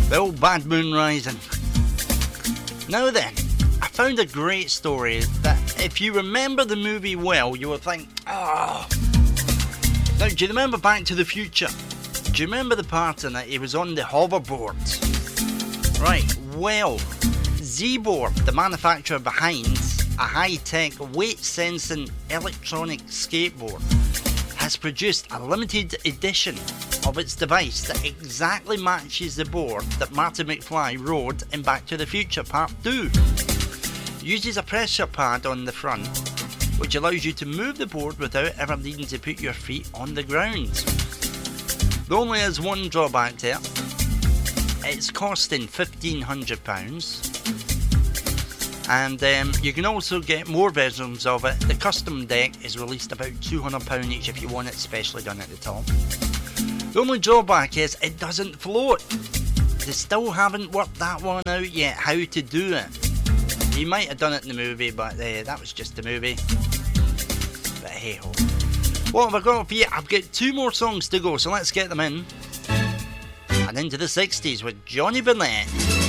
The old Bad Moon Rising. Now then, I found a great story that if you remember the movie well, you will think, oh. Now, do you remember Back to the Future? Do you remember the part in it he was on the hoverboard? Right, well, Z-Board, the manufacturer behind a high-tech weight-sensing electronic skateboard, has produced a limited edition of its device that exactly matches the board that Marty McFly rode in Back to the Future Part 2. It uses a pressure pad on the front, which allows you to move the board without ever needing to put your feet on the ground. There only is one drawback there. It's costing £1,500. And you can also get more versions of it. The custom deck is released about £200 each if you want it specially done at the top. The only drawback is it doesn't float. They still haven't worked that one out yet, how to do it. You might have done it in the movie, but that was just the movie. But hey ho. What have I got for you? I've got 2 more songs to go, so let's get them in. And into the 60s with Johnny Burnett.